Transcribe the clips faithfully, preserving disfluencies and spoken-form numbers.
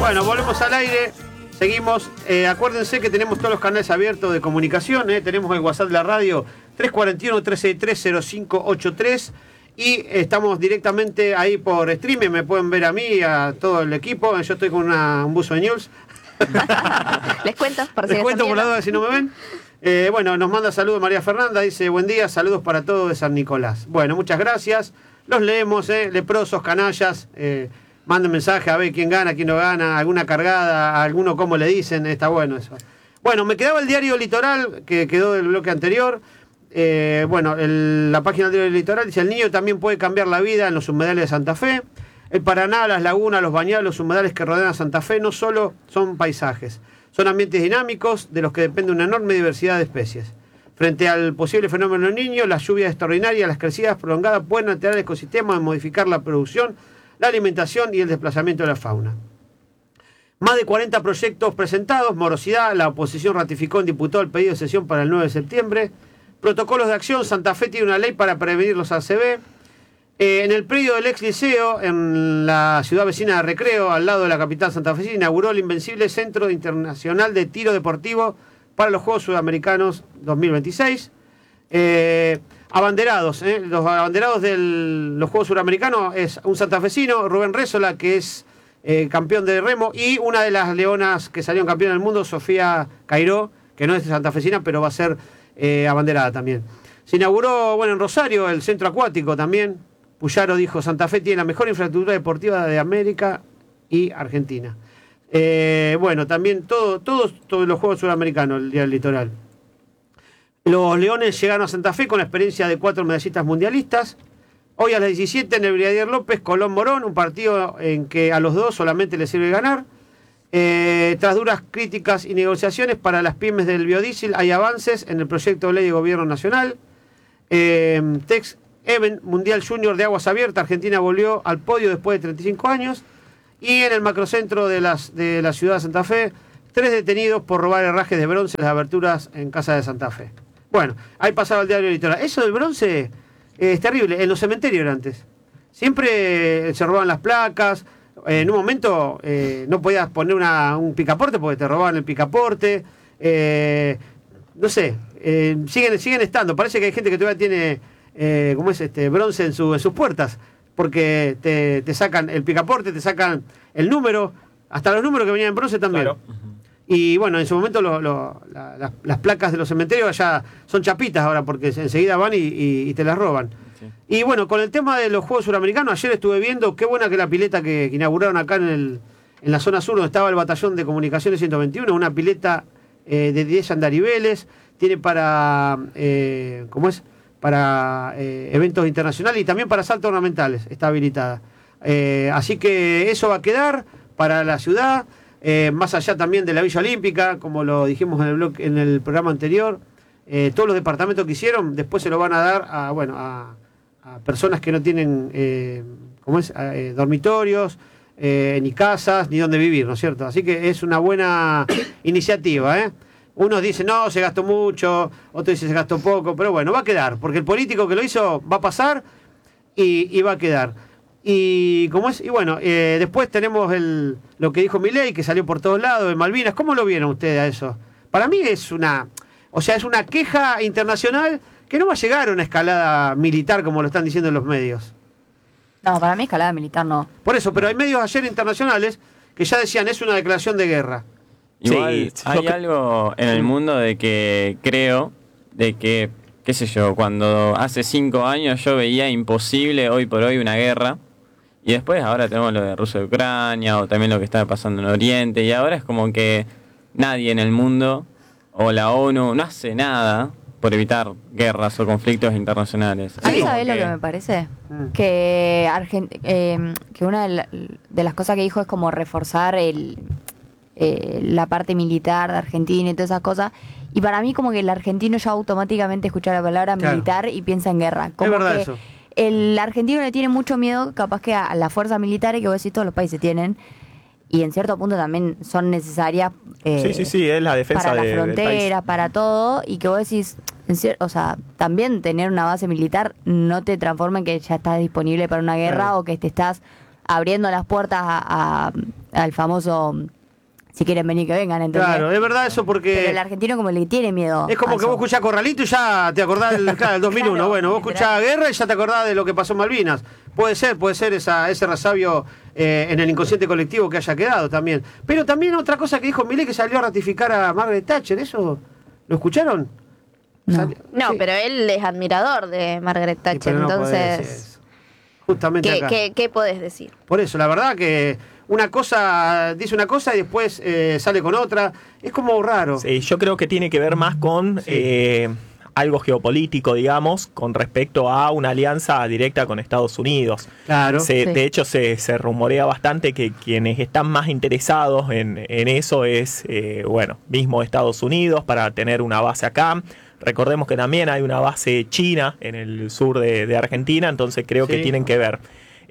Bueno, volvemos al aire. Seguimos. Eh, acuérdense que tenemos todos los canales abiertos de comunicación. Eh. Tenemos el WhatsApp de la radio tres cuatro uno, tres seis tres, cero cinco ocho tres. Y estamos directamente ahí por streaming. Me pueden ver a mí y a todo el equipo. Yo estoy con una, un buzo de news. Les cuento, por si Les cuento por la duda si no me ven. Eh, bueno, nos manda saludos María Fernanda. Dice, buen día, saludos para todos de San Nicolás. Bueno, muchas gracias. Los leemos, eh, leprosos, canallas. Eh, manden mensaje a ver quién gana, quién no gana. Alguna cargada, alguno cómo le dicen. Está bueno eso. Bueno, me quedaba el diario Litoral, que quedó del bloque anterior. Eh, bueno, el, la página del Litoral dice, el niño también puede cambiar la vida en los humedales de Santa Fe. El Paraná, las lagunas, los bañados, los humedales que rodean a Santa Fe no solo son paisajes, son ambientes dinámicos de los que depende una enorme diversidad de especies. Frente al posible fenómeno del Niño, las lluvias extraordinarias, las crecidas prolongadas pueden alterar el ecosistema, modificar la producción, la alimentación y el desplazamiento de la fauna. Más de cuarenta proyectos presentados, morosidad, la oposición ratificó en diputado el pedido de sesión para el nueve de septiembre. Protocolos de acción, Santa Fe tiene una ley para prevenir los A C V. Eh, en el predio del ex liceo, en la ciudad vecina de Recreo, al lado de la capital santafesina, inauguró el invencible Centro Internacional de Tiro Deportivo para los Juegos Sudamericanos dos mil veintiséis. Eh, abanderados, eh, los abanderados de los Juegos Sudamericanos es un santafesino, Rubén Rézola, que es eh, campeón de remo, y una de las leonas que salieron campeón del mundo, Sofía Cairó, que no es santafesina, pero va a ser eh, abanderada también. Se inauguró, bueno, en Rosario, el centro acuático también. Puyaro dijo, Santa Fe tiene la mejor infraestructura deportiva de América y Argentina. Eh, bueno, también todo, todos, todos los Juegos Sudamericanos, el Día del Litoral. Los Leones llegaron a Santa Fe con la experiencia de cuatro medallistas mundialistas. Hoy a las diecisiete en el Brigadier López, Colón Morón, un partido en que a los dos solamente les sirve ganar. Eh, tras duras críticas y negociaciones para las pymes del biodiesel, hay avances en el proyecto de ley de gobierno nacional. Eh, Tex Event Mundial Junior de Aguas Abiertas, Argentina volvió al podio después de treinta y cinco años. Y en el macrocentro de, las, de la ciudad de Santa Fe, tres detenidos por robar herrajes de bronce en las aberturas en Casa de Santa Fe. Bueno, ahí pasaba el diario Litoral. Eso del bronce eh, es terrible. En los cementerios era antes. Siempre se robaban las placas. Eh, en un momento eh, no podías poner una, un picaporte porque te robaban el picaporte. Eh, no sé, eh, siguen, siguen estando. Parece que hay gente que todavía tiene... Eh, ¿cómo es este bronce en, su, en sus puertas? Porque te, te sacan el picaporte, te sacan el número, hasta los números que venían en bronce también. Claro. Y bueno, en su momento lo, lo, la, las, las placas de los cementerios ya son chapitas ahora, porque enseguida van y, y, y te las roban. Sí. Y bueno, con el tema de los Juegos Suramericanos, ayer estuve viendo qué buena que la pileta que, que inauguraron acá en, el, en la zona sur, donde estaba el batallón de comunicaciones ciento veintiuno, una pileta eh, de diez andariveles, tiene para, eh, ¿cómo es? para eh, eventos internacionales y también para saltos ornamentales, está habilitada. Eh, así que eso va a quedar para la ciudad, eh, más allá también de la Villa Olímpica, como lo dijimos en el blog, en el programa anterior, eh, todos los departamentos que hicieron, después se lo van a dar a, bueno, a, a personas que no tienen eh, ¿cómo es? Eh, dormitorios, eh, ni casas, ni donde vivir, ¿no es cierto? Así que es una buena iniciativa, ¿eh? Unos dicen, no, se gastó mucho, otros dicen, se gastó poco, pero bueno, va a quedar, porque el político que lo hizo va a pasar y, y va a quedar. Y como es, y bueno, eh, después tenemos el, lo que dijo Milei, que salió por todos lados, de Malvinas. ¿Cómo lo vieron ustedes a eso? Para mí es una, o sea, es una queja internacional que no va a llegar a una escalada militar como lo están diciendo en los medios. No, para mí escalada militar no. Por eso, pero hay medios ayer internacionales que ya decían, es una declaración de guerra. Igual Sí, hay que... algo en el mundo de que creo, de que, qué sé yo, cuando hace cinco años yo veía imposible hoy por hoy una guerra, y después ahora tenemos lo de Rusia y Ucrania, o también lo que está pasando en Oriente, y ahora es como que nadie en el mundo, o la ONU, no hace nada por evitar guerras o conflictos internacionales. ¿A mí Sí, sabés que... lo que me parece? Mm. Que, Argent eh, que una de, la, de las cosas que dijo es como reforzar el... Eh, la parte militar de Argentina y todas esas cosas, y para mí como que el argentino ya automáticamente escucha la palabra claro. militar y piensa en guerra, como es verdad que eso. El argentino le tiene mucho miedo capaz que a las fuerzas militares, que vos decís todos los países tienen, y en cierto punto también son necesarias eh, sí, sí, sí, es la defensa para de, las fronteras, para todo, y que vos decís, en cier- o sea, también tener una base militar no te transforma en que ya estás disponible para una guerra claro. o que te estás abriendo las puertas a, a, al famoso si quieren venir que vengan, ¿entendés? Claro, es verdad eso porque... Pero el argentino como le tiene miedo. Es como que vos escuchás Corralito y ya te acordás del, claro, del dos mil uno. Claro, bueno, vos escuchás Guerra y ya te acordás de lo que pasó en Malvinas. Puede ser, puede ser esa, ese resabio eh, en el inconsciente colectivo que haya quedado también. Pero también otra cosa que dijo Milei, que salió a ratificar a Margaret Thatcher, ¿eso lo escucharon? No, Salió, no sí. pero él es admirador de Margaret Thatcher, Sí, no entonces... Justamente ¿Qué, acá. ¿qué, ¿Qué podés decir? Por eso, la verdad que una cosa dice una cosa y después eh, sale con otra. Es como raro. Sí, yo creo que tiene que ver más con sí. eh, algo geopolítico, digamos, con respecto a una alianza directa con Estados Unidos. Claro. Se, sí. De hecho, se, se rumorea bastante que quienes están más interesados en, en eso es, eh, bueno, mismo Estados Unidos para tener una base acá. Recordemos que también hay una base china en el sur de, de Argentina, entonces creo sí. que tienen que ver.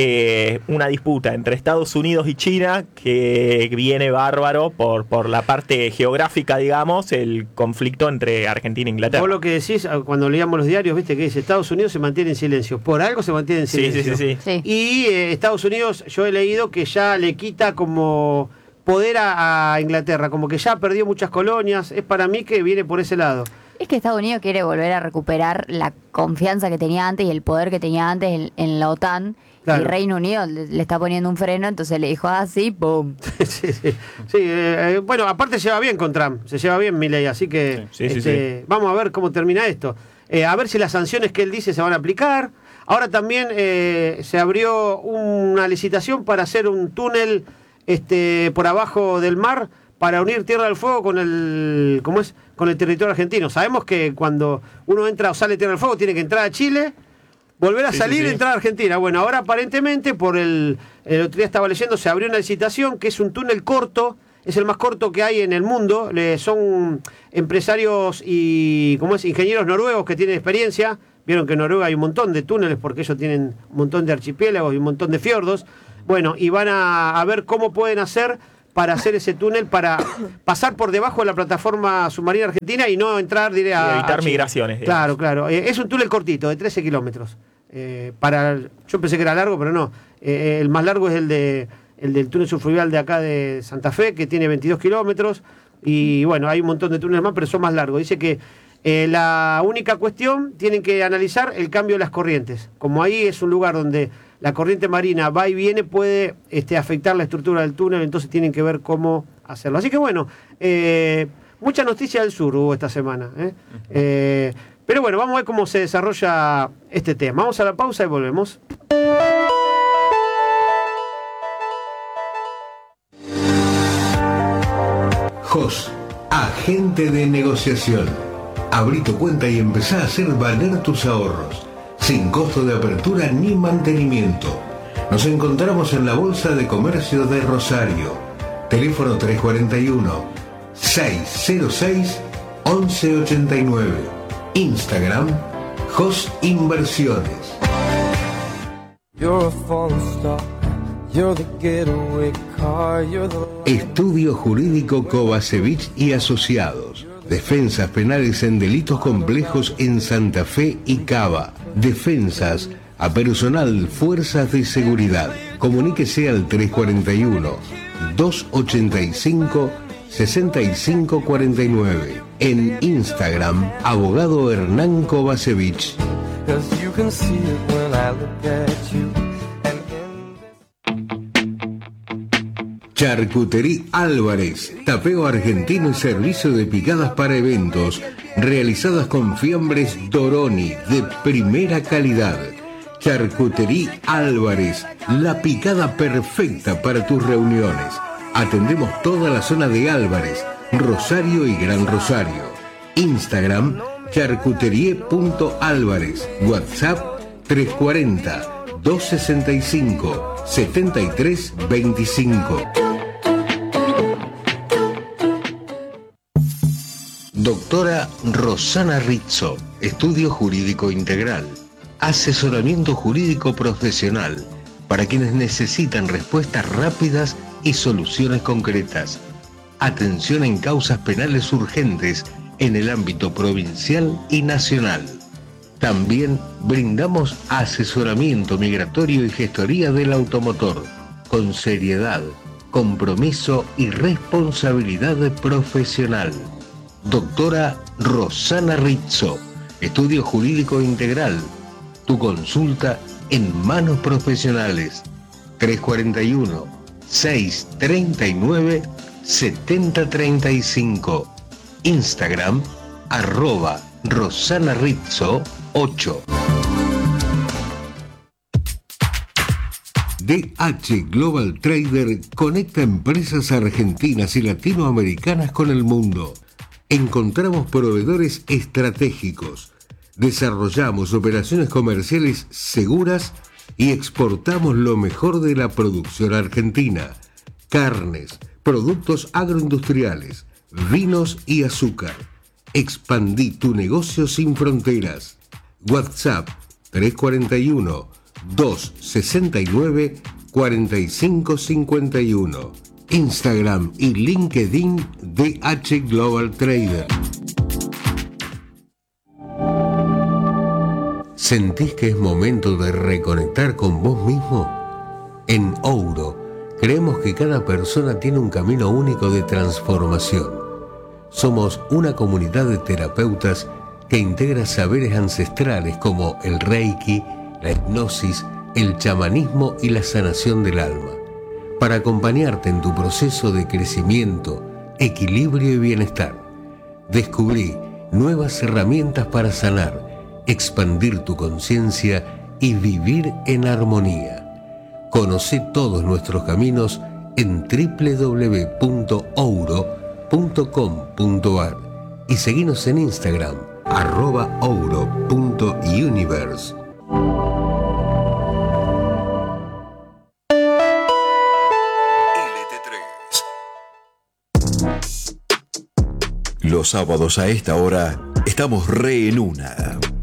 Eh, una disputa entre Estados Unidos y China que viene bárbaro por, por la parte geográfica, digamos, el conflicto entre Argentina e Inglaterra. Vos lo que decís cuando leíamos los diarios, viste que dice Estados Unidos se mantiene en silencio, por algo se mantiene en silencio. Sí, sí, sí, sí. sí. Y eh, Estados Unidos, yo he leído que ya le quita como poder a, a Inglaterra, como que ya perdió muchas colonias, es para mí que viene por ese lado. Es que Estados Unidos quiere volver a recuperar la confianza que tenía antes y el poder que tenía antes en, en la OTAN. Claro. Y Reino Unido le, le está poniendo un freno, entonces le dijo así, ah, ¡pum! sí, sí. sí eh, bueno, aparte se lleva bien con Trump, se lleva bien Milei, así que sí, sí, este, sí. vamos a ver cómo termina esto. Eh, a ver si las sanciones que él dice se van a aplicar. Ahora también eh, se abrió una licitación para hacer un túnel este, por abajo del mar para unir Tierra del Fuego con el, ¿cómo es? Con el territorio argentino. Sabemos que cuando uno entra o sale de Tierra del Fuego tiene que entrar a Chile, volver a sí, salir sí, sí. y entrar a Argentina. Bueno, ahora aparentemente, por el, el otro día estaba leyendo, se abrió una licitación que es un túnel corto, es el más corto que hay en el mundo. Le, son empresarios y, ¿cómo es? Ingenieros noruegos que tienen experiencia. Vieron que en Noruega hay un montón de túneles porque ellos tienen un montón de archipiélagos y un montón de fiordos. Bueno, y van a, a ver cómo pueden hacer para hacer ese túnel, para pasar por debajo de la plataforma submarina argentina y no entrar directamente a... Y evitar a migraciones. Digamos. Claro, claro. Eh, es un túnel cortito, de trece kilómetros. Eh, para, yo pensé que era largo, pero no. Eh, el más largo es el, de, el del túnel subfluvial de acá de Santa Fe, que tiene veintidós kilómetros. Y bueno, hay un montón de túneles más, pero son más largos. Dice que eh, la única cuestión, tienen que analizar el cambio de las corrientes. Como ahí es un lugar donde la corriente marina va y viene, puede este, afectar la estructura del túnel, entonces tienen que ver cómo hacerlo. Así que bueno, eh, mucha noticia del sur hubo esta semana. ¿eh? Uh-huh. Eh, pero bueno, vamos a ver cómo se desarrolla este tema. Vamos a la pausa y volvemos. J O S, agente de negociación. Abrí tu cuenta y empezá a hacer valer tus ahorros, sin costo de apertura ni mantenimiento. Nos encontramos en la Bolsa de Comercio de Rosario. Teléfono tres cuatro uno, seis cero seis, once ochenta y nueve. Instagram, J O S Inversiones. Estudio Jurídico Kovacevic y Asociados. Defensas penales en delitos complejos en Santa Fe y Cava. Defensas a personal, fuerzas de seguridad. Comuníquese al tres cuatro uno, dos ochenta y cinco, sesenta y cinco cuarenta y nueve. En Instagram, abogado Hernán Kovacevic. Charcutería Álvarez, tapeo argentino y servicio de picadas para eventos, realizadas con fiambres Doroni de primera calidad. Charcutería Álvarez, la picada perfecta para tus reuniones. Atendemos toda la zona de Álvarez, Rosario y Gran Rosario. Instagram, charcuterie punto álvarez. WhatsApp, tres cuatro cero, dos sesenta y cinco, setenta y tres veinticinco. Doctora Rosana Rizzo, Estudio Jurídico Integral. Asesoramiento jurídico profesional para quienes necesitan respuestas rápidas y soluciones concretas. Atención en causas penales urgentes en el ámbito provincial y nacional. También brindamos asesoramiento migratorio y gestoría del automotor, con seriedad, compromiso y responsabilidad profesional. Doctora Rosana Rizzo, Estudio Jurídico Integral. Tu consulta en manos profesionales. tres cuarenta y uno, seiscientos treinta y nueve, setenta treinta y cinco. Instagram, arroba Rosana Rizzo ocho. D H Global Trader conecta empresas argentinas y latinoamericanas con el mundo. Encontramos proveedores estratégicos, desarrollamos operaciones comerciales seguras y exportamos lo mejor de la producción argentina: carnes, productos agroindustriales, vinos y azúcar. Expandí tu negocio sin fronteras. WhatsApp tres cuarenta y uno, doscientos sesenta y nueve, cuarenta y cinco cincuenta y uno. Instagram y LinkedIn D H Global Trader. ¿Sentís que es momento de reconectar con vos mismo? En Ouro, creemos que cada persona tiene un camino único de transformación. Somos una comunidad de terapeutas que integra saberes ancestrales como el Reiki, la hipnosis, el chamanismo y la sanación del alma, para acompañarte en tu proceso de crecimiento, equilibrio y bienestar. Descubrí nuevas herramientas para sanar, expandir tu conciencia y vivir en armonía. Conoce todos nuestros caminos en doble u doble u doble u punto ouro punto com punto a r y seguinos en Instagram, arroba ouro punto universe. Los sábados a esta hora estamos re en una.